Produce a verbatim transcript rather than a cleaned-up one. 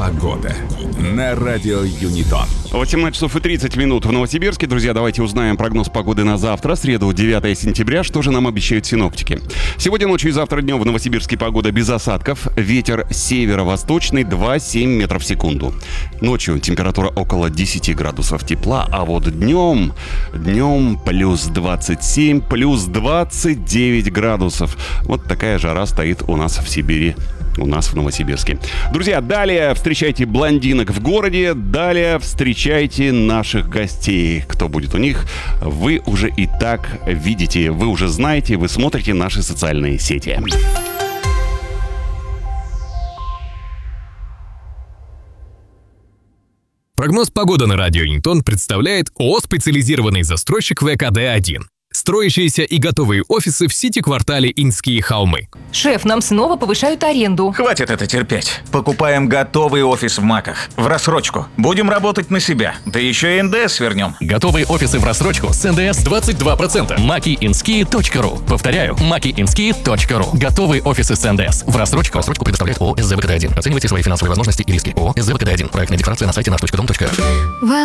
Погода на радио Юнитон. восемнадцать часов и тридцать минут в Новосибирске. Друзья, давайте узнаем прогноз погоды на завтра, среду, девятое сентября. Что же нам обещают синоптики? Сегодня ночью и завтра днем в Новосибирске погода без осадков. Ветер северо-восточный два целых семь десятых метра в секунду. Ночью температура около десять градусов тепла, а вот днем, днем плюс двадцать семь, плюс двадцать девять градусов. Вот такая жара стоит у нас в Сибири. У нас в Новосибирске. Друзья, далее встречайте блондинок в городе, далее встречайте наших гостей. Кто будет у них, вы уже и так видите, вы уже знаете, вы смотрите наши социальные сети. Прогноз погоды на радио Юнитон представляет ООО «Специализированный застройщик вэ ка дэ один». Строящиеся и готовые офисы в Сити-квартале Инские холмы. Шеф, нам снова повышают аренду. Хватит это терпеть. Покупаем готовый офис в Маках. В рассрочку. Будем работать на себя. Да еще и эн дэ эс вернем. Готовые офисы в рассрочку с эн дэ эс двадцать два процента. маки инские точка ру. Повторяю, маки инские точка ру. Готовые офисы с эн дэ эс в рассрочку. Рассрочку предоставляет ООО эс зэ вэ ка дэ один. Оценивайте свои финансовые возможности и риски. ООО эс зэ вэ ка дэ один. Проектная декларация на сайте наш точка дом точка эр.